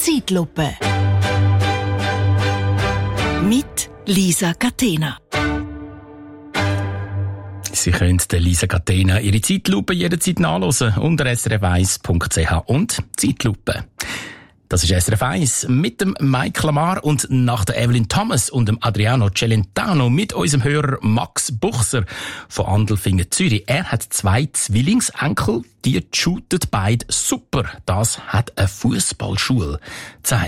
Zeitlupe. Mit Lisa Catena. Sie können Lisa Catena ihre Zeitlupe jederzeit nachhören unter srf1.ch und Zeitlupe. Das ist SRF 1 mit dem Mike Lamar und nach der Evelyn Thomas und dem Adriano Celentano mit unserem Hörer Max Buchser von Andelfingen, Zürich. Er hat 2 Zwillingsenkel, die shooten beide super. Das hat eine Fußballschule gezeigt.